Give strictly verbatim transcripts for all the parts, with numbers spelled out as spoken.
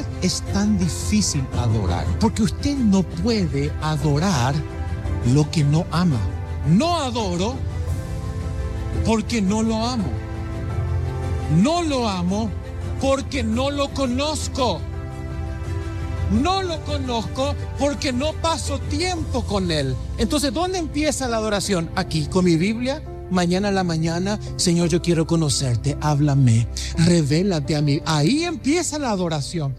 qué es tan difícil adorar? Porque usted no puede adorar lo que no ama. No adoro porque no lo amo. No lo amo porque no lo conozco. No lo conozco porque no paso tiempo con él. Entonces, ¿dónde empieza la adoración? Aquí, con mi Biblia. Mañana a la mañana, Señor, yo quiero conocerte, háblame, revélate a mí. Ahí empieza la adoración.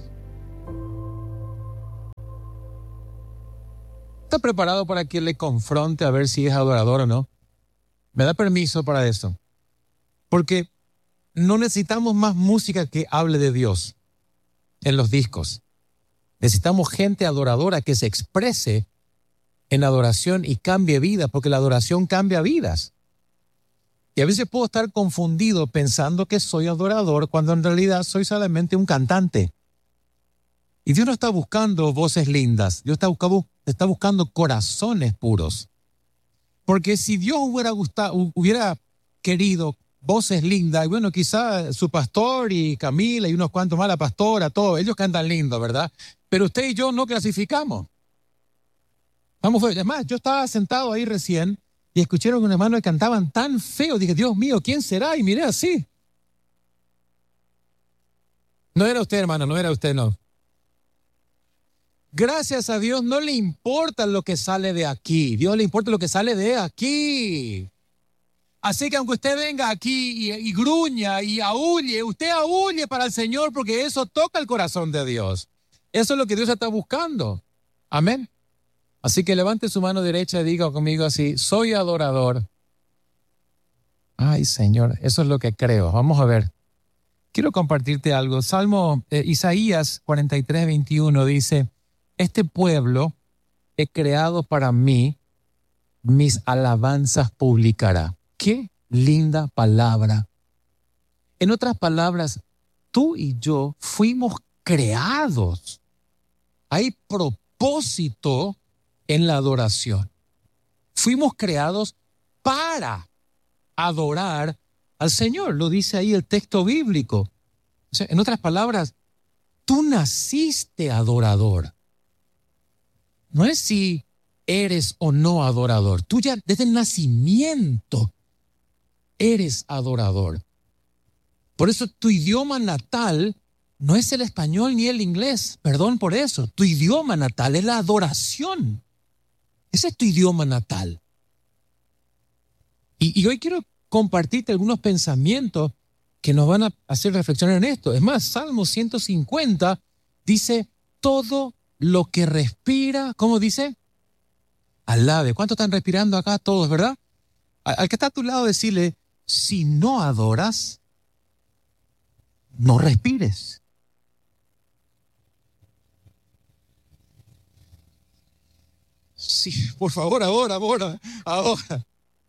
¿Está preparado para que le confronte a ver si es adorador o no? ¿Me da permiso para eso? Porque no necesitamos más música que hable de Dios en los discos. Necesitamos gente adoradora que se exprese en adoración y cambie vidas, porque la adoración cambia vidas. Y a veces puedo estar confundido pensando que soy adorador cuando en realidad soy solamente un cantante. Y Dios no está buscando voces lindas, Dios está buscando, está buscando corazones puros. Porque si Dios hubiera gustado, hubiera querido voces lindas, y bueno, quizá su pastor y Camila y unos cuantos más, la pastora, todos, ellos cantan lindo, ¿verdad? Pero usted y yo no clasificamos. Vamos, además, yo estaba sentado ahí recién y escucharon a un hermano que cantaban tan feo. Dije, Dios mío, ¿quién será? Y miré así. No era usted, hermano, no era usted, no. Gracias a Dios no le importa lo que sale de aquí. Dios le importa lo que sale de aquí. Así que aunque usted venga aquí y, y gruña y aúlle, usted aúlle para el Señor porque eso toca el corazón de Dios. Eso es lo que Dios está buscando. Amén. Así que levante su mano derecha y diga conmigo así, soy adorador. Ay, Señor, eso es lo que creo. Vamos a ver. Quiero compartirte algo. Salmo, eh, Isaías cuarenta y tres, veintiuno dice, este pueblo he creado para mí, mis alabanzas publicará. Qué linda palabra. En otras palabras, tú y yo fuimos creados. Hay propósito en la adoración. Fuimos creados para adorar al Señor. Lo dice ahí el texto bíblico. O sea, en otras palabras, tú naciste adorador. No es si eres o no adorador. Tú ya desde el nacimiento eres adorador. Por eso tu idioma natal no es el español ni el inglés. Perdón por eso. Tu idioma natal es la adoración. Ese es tu idioma natal. Y, y hoy quiero compartirte algunos pensamientos que nos van a hacer reflexionar en esto. Es más, Salmo ciento cincuenta dice, todo lo que respira, ¿cómo dice? Alabe. ¿Cuántos están respirando acá? Todos, ¿verdad? Al, al que está a tu lado decirle, si no adoras, no respires. Sí, por favor, ahora, ahora, ahora.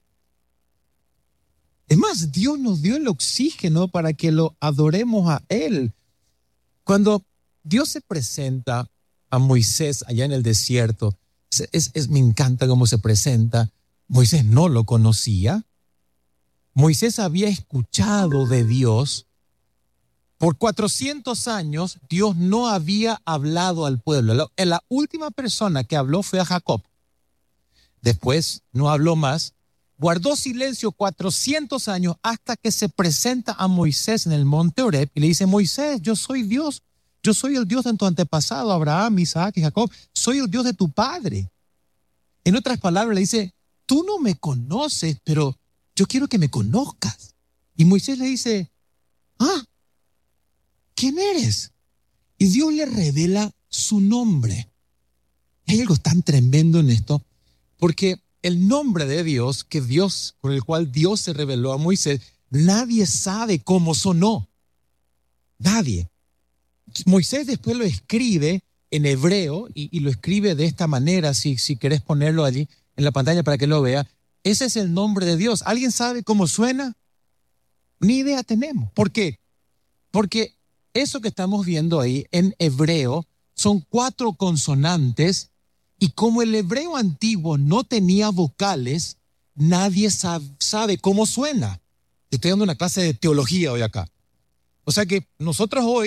Es más, Dios nos dio el oxígeno para que lo adoremos a Él. Cuando Dios se presenta a Moisés allá en el desierto, es, es, es, me encanta cómo se presenta. Moisés no lo conocía. Moisés había escuchado de Dios. Por cuatrocientos años, Dios no había hablado al pueblo. La, la última persona que habló fue a Jacob. Después no habló más. Guardó silencio cuatrocientos años hasta que se presenta a Moisés en el monte Horeb y le dice, Moisés, yo soy Dios. Yo soy el Dios de tu antepasado, Abraham, Isaac y Jacob. Soy el Dios de tu padre. En otras palabras, le dice, tú no me conoces, pero yo quiero que me conozcas. Y Moisés le dice, ah, ¿quién eres? Y Dios le revela su nombre. Hay algo tan tremendo en esto, porque el nombre de Dios, que Dios, con el cual Dios se reveló a Moisés, nadie sabe cómo sonó. Nadie. Moisés después lo escribe en hebreo y, y lo escribe de esta manera, si, si querés ponerlo allí en la pantalla para que lo vea. Ese es el nombre de Dios. ¿Alguien sabe cómo suena? Ni idea tenemos. ¿Por qué? Porque eso que estamos viendo ahí en hebreo son cuatro consonantes y como el hebreo antiguo no tenía vocales, nadie sabe, sabe cómo suena. Estoy dando una clase de teología hoy acá. O sea que nosotros hoy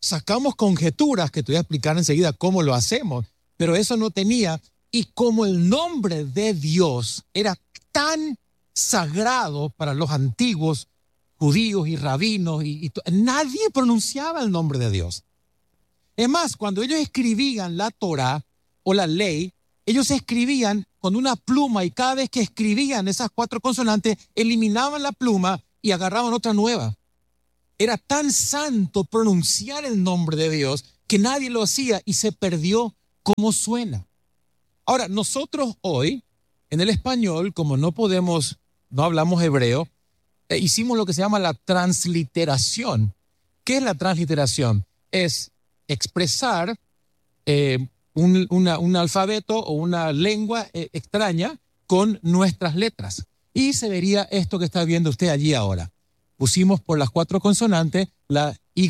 sacamos conjeturas que te voy a explicar enseguida cómo lo hacemos, pero eso no tenía. Y como el nombre de Dios era tan sagrado para los antiguos judíos y rabinos, y, y nadie pronunciaba el nombre de Dios. Es más, cuando ellos escribían la Torá o la ley, ellos escribían con una pluma y cada vez que escribían esas cuatro consonantes, eliminaban la pluma y agarraban otra nueva. Era tan santo pronunciar el nombre de Dios que nadie lo hacía y se perdió cómo suena. Ahora, nosotros hoy, en el español, como no podemos, no hablamos hebreo, eh, hicimos lo que se llama la transliteración. ¿Qué es la transliteración? Es expresar eh, un, una, un alfabeto o una lengua eh, extraña con nuestras letras. Y se vería esto que está viendo usted allí ahora. Pusimos por las cuatro consonantes la Y,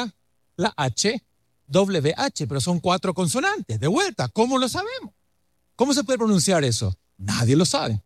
la H, W H, pero son cuatro consonantes. De vuelta, ¿cómo lo sabemos? ¿Cómo se puede pronunciar eso? Nadie lo sabe.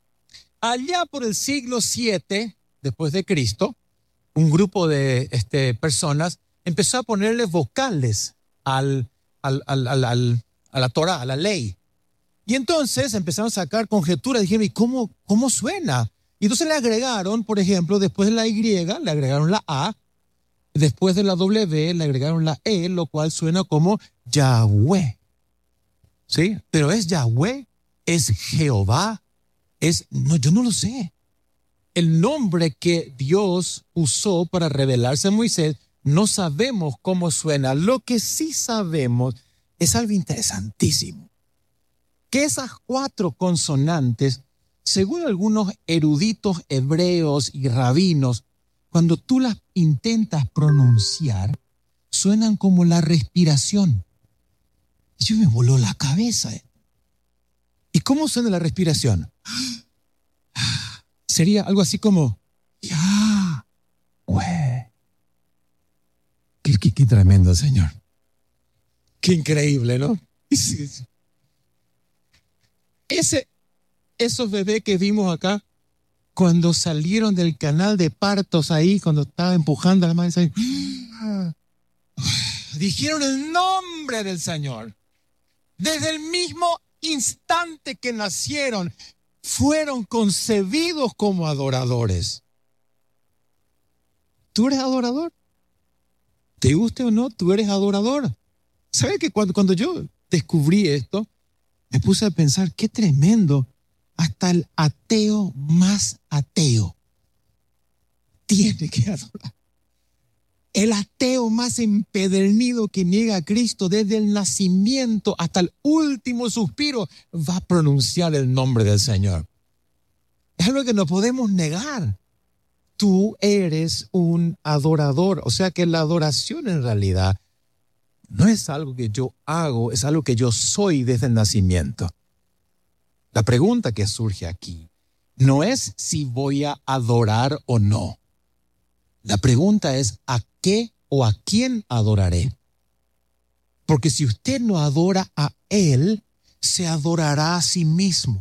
Allá por el siglo siete, después de Cristo, un grupo de este, personas empezó a ponerle vocales al, al, al, al, al, a la Torá, a la ley. Y entonces empezaron a sacar conjeturas. Dijeron, ¿y cómo, cómo suena? Y entonces le agregaron, por ejemplo, después de la Y, le agregaron la A. Después de la W, le agregaron la E, lo cual suena como Yahweh. ¿Sí? Pero es Yahweh, es Jehová, es... No, yo no lo sé. El nombre que Dios usó para revelarse a Moisés, no sabemos cómo suena. Lo que sí sabemos es algo interesantísimo. Que esas cuatro consonantes, según algunos eruditos hebreos y rabinos, cuando tú las intentas pronunciar, suenan como la respiración. Yo me voló la cabeza. ¿Y cómo suena la respiración? Sería algo así como, ya, güey. Qué, qué, qué tremendo, Señor. Qué increíble, ¿no? Ese, esos bebés que vimos acá, cuando salieron del canal de partos ahí, cuando estaba empujando a la madre, ahí, dijeron el nombre del Señor. Desde el mismo instante que nacieron, fueron concebidos como adoradores. ¿Tú eres adorador? ¿Te guste o no? Tú eres adorador. ¿Sabes que cuando, cuando yo descubrí esto, me puse a pensar, qué tremendo, hasta el ateo más ateo tiene que adorar. El ateo más empedernido que niega a Cristo desde el nacimiento hasta el último suspiro va a pronunciar el nombre del Señor. Es algo que no podemos negar. Tú eres un adorador. O sea que la adoración en realidad no es algo que yo hago, es algo que yo soy desde el nacimiento. La pregunta que surge aquí no es si voy a adorar o no. La pregunta es ¿a qué o a quién adoraré? Porque si usted no adora a Él, se adorará a sí mismo.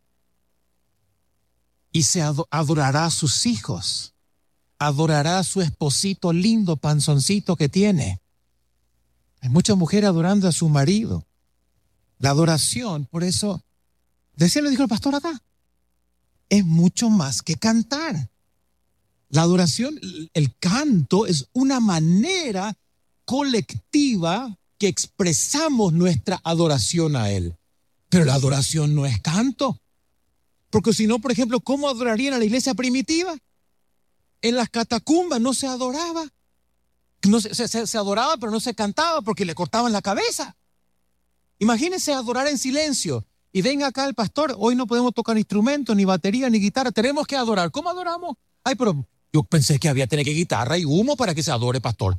Y se adorará a sus hijos. Adorará a su esposito lindo, panzoncito que tiene. Hay muchas mujeres adorando a su marido. La adoración, por eso, decía, lo dijo el pastor acá, es mucho más que cantar. La adoración, el canto es una manera colectiva que expresamos nuestra adoración a Él. Pero la adoración no es canto. Porque si no, por ejemplo, ¿cómo adorarían a la iglesia primitiva? En las catacumbas no se adoraba. No se, se, se adoraba, pero no se cantaba porque le cortaban la cabeza. Imagínense adorar en silencio. Y venga acá el pastor, hoy no podemos tocar instrumentos, ni batería, ni guitarra. Tenemos que adorar. ¿Cómo adoramos? Ay, pero yo pensé que había tener que guitarra y humo para que se adore, pastor.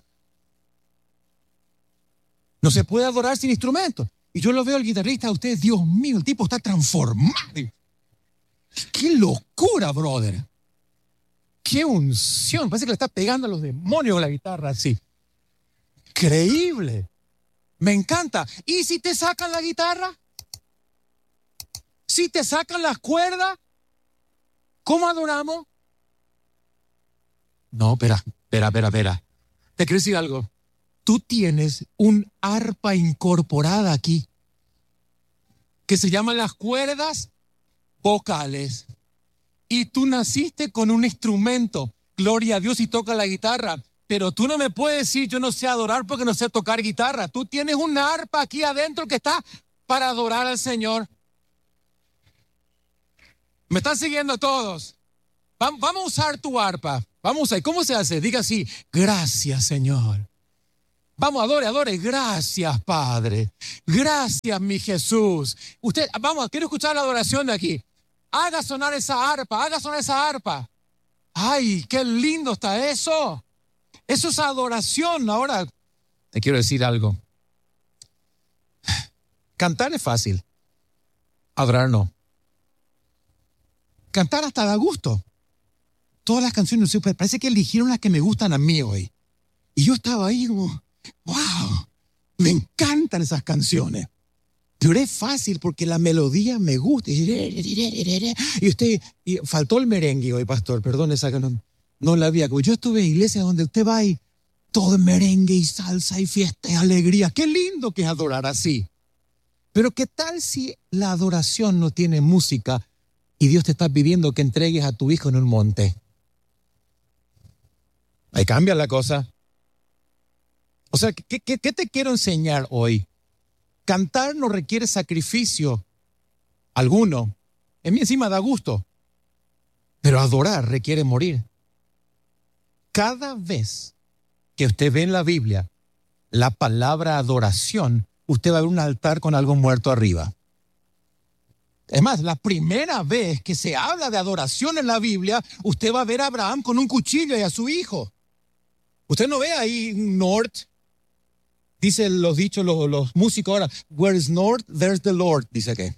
No se puede adorar sin instrumentos. Y yo lo veo al guitarrista, a usted, Dios mío, el tipo está transformado. ¡Qué locura, brother! ¡Qué unción! Parece que le está pegando a los demonios con la guitarra así. Increíble. Me encanta. ¿Y si te sacan la guitarra? ¿Si te sacan las cuerdas? ¿Cómo adoramos? No, espera, espera, espera, espera. ¿Te quiero decir algo? tú tienes un arpa incorporada aquí, que se llaman las cuerdas vocales. Y tú naciste con un instrumento, gloria a Dios, y toca la guitarra. Pero tú no me puedes decir, yo no sé adorar porque no sé tocar guitarra. Tú tienes una arpa aquí adentro que está para adorar al Señor. ¿Me están siguiendo todos? Vamos a usar tu arpa. Vamos a usar. ¿Cómo se hace? Diga así, gracias, Señor. Vamos, adore, adore. Gracias, Padre. Gracias, mi Jesús. Usted, vamos, quiero escuchar la adoración de aquí. Haga sonar esa arpa, haga sonar esa arpa. Ay, qué lindo está eso. Eso es adoración. Ahora, te quiero decir algo. Cantar es fácil. Adorar no. Cantar hasta da gusto. Todas las canciones, parece que eligieron las que me gustan a mí hoy. Y yo estaba ahí como, wow, me encantan esas canciones. Pero es fácil porque la melodía me gusta. Y usted, y faltó el merengue hoy, pastor, perdón, esa que no, no la había. Yo estuve en iglesias donde usted va y todo es merengue y salsa y fiesta y alegría. Qué lindo que es adorar así. Pero ¿qué tal si la adoración no tiene música y Dios te está pidiendo que entregues a tu hijo en un monte? Ahí cambia la cosa. O sea, ¿qué, qué, qué te quiero enseñar hoy? Cantar no requiere sacrificio alguno. En mí encima da gusto. Pero adorar requiere morir. Cada vez que usted ve en la Biblia la palabra adoración, usted va a ver un altar con algo muerto arriba. Es más, la primera vez que se habla de adoración en la Biblia, usted va a ver a Abraham con un cuchillo y a su hijo. Usted no ve ahí north. Dicen los dichos, los, los músicos ahora, where is north, there's the Lord, dice que.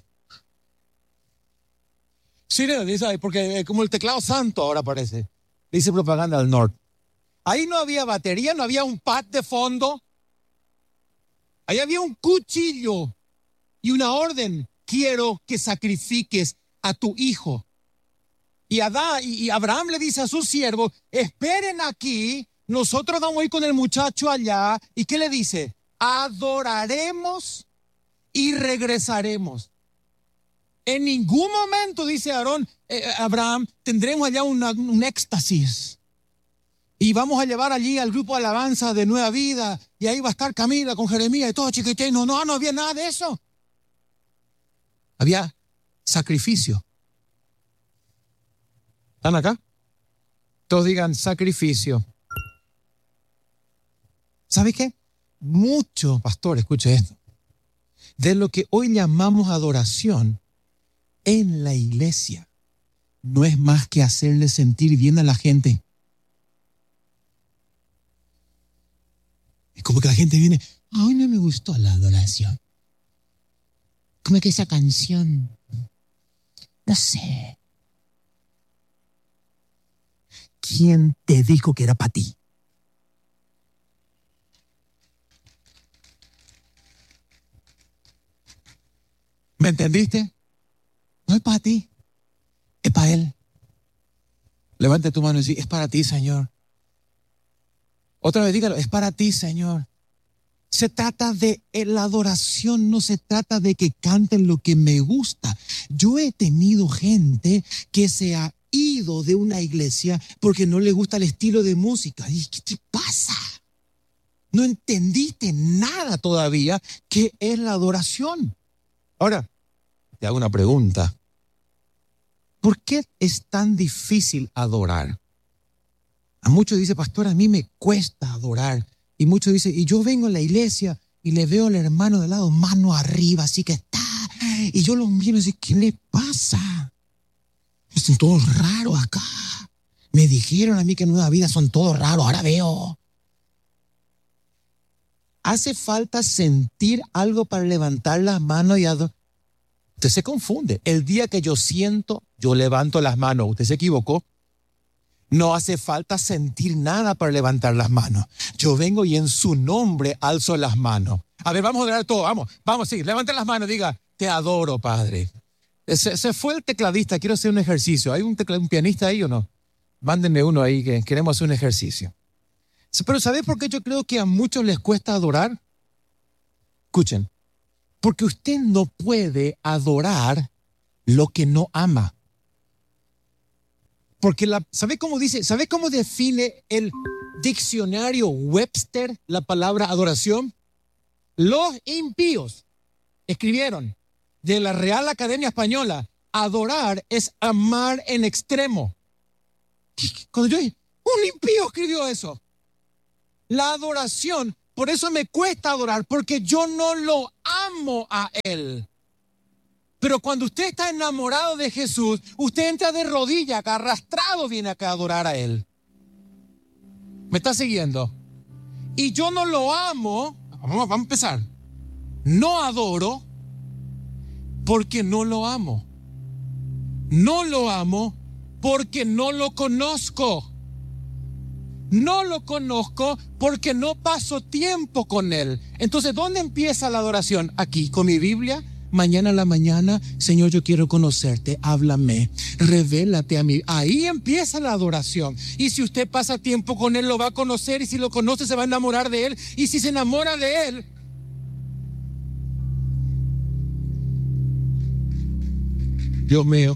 Sí, dice ahí, porque como el teclado santo ahora parece. Dice propaganda al norte. Ahí no había batería, no había un pad de fondo. Ahí había un cuchillo y una orden. Quiero que sacrifiques a tu hijo. Y, Adán, y Abraham le dice a sus siervos, esperen aquí, nosotros vamos a ir con el muchacho allá. ¿Y qué le dice? Adoraremos y regresaremos. En ningún momento, dice Aarón, eh, Abraham, tendremos allá una, un éxtasis. Y vamos a llevar allí al grupo de alabanza de Nueva Vida. Y ahí va a estar Camila con Jeremías y todo chiquitino. No, no había nada de eso. Había sacrificio. ¿Están acá? Todos digan sacrificio. ¿Sabe qué? Mucho, pastor, escuche esto. De lo que hoy llamamos adoración en la iglesia no es más que hacerle sentir bien a la gente. Es como que la gente viene, ay, no me gustó la adoración. Como que esa canción, no sé. ¿Quién te dijo que era para ti? ¿Me entendiste? No es para ti, es para Él. Levante tu mano y dice, es para ti, Señor. Otra vez dígalo, es para ti, Señor. Se trata de la adoración, no se trata de que canten lo que me gusta. Yo he tenido gente que se ha ido de una iglesia porque no le gusta el estilo de música. ¿Y qué te pasa? No entendiste nada todavía qué es la adoración. Ahora, te hago una pregunta. ¿Por qué es tan difícil adorar? A muchos dicen, pastor, a mí me cuesta adorar. Y muchos dicen, y yo vengo a la iglesia y le veo al hermano de al lado, mano arriba, así que está. Y yo lo miro y digo, ¿qué le pasa? Son todos raros acá. Me dijeron a mí que en Nueva Vida son todos raros, ahora veo. Hace falta sentir algo para levantar las manos y adorar. Usted se confunde. El día que yo siento, yo levanto las manos. Usted se equivocó. No hace falta sentir nada para levantar las manos. Yo vengo y en su nombre alzo las manos. A ver, vamos a orar todo. Vamos, vamos, sí, levanten las manos. Diga, te adoro, Padre. Se, se fue el tecladista. Quiero hacer un ejercicio. ¿Hay un, teclad, un pianista ahí o no? Mándenme uno ahí que queremos hacer un ejercicio. Pero ¿sabe por qué yo creo que a muchos les cuesta adorar? Escuchen, porque usted no puede adorar lo que no ama. Porque la, ¿sabe cómo dice? ¿Sabe cómo define el diccionario Webster la palabra adoración? Los impíos escribieron de la Real Academia Española: adorar es amar en extremo. Cuando yo, un impío escribió eso. La adoración, por eso me cuesta adorar, porque yo no lo amo a Él. Pero cuando usted está enamorado de Jesús, usted entra de rodillas, acá, arrastrado viene acá a adorar a Él. ¿Me está siguiendo? Y yo no lo amo, vamos, vamos a empezar. No adoro porque no lo amo. No lo amo porque no lo conozco. No lo conozco porque no paso tiempo con Él. Entonces, ¿dónde empieza la adoración? Aquí, con mi Biblia. Mañana a la mañana, Señor, yo quiero conocerte, háblame, revélate a mí. Ahí empieza la adoración. Y si usted pasa tiempo con Él, lo va a conocer. Y si lo conoce, se va a enamorar de Él. Y si se enamora de Él, Dios mío.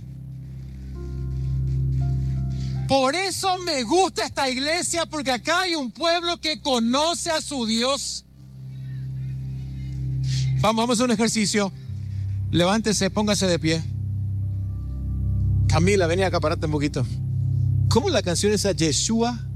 Por eso me gusta esta iglesia, porque acá hay un pueblo que conoce a su Dios. Vamos, vamos a hacer un ejercicio. Levántese, póngase de pie. Camila, ven acá, parate un poquito. ¿Cómo la canción esa? Yeshua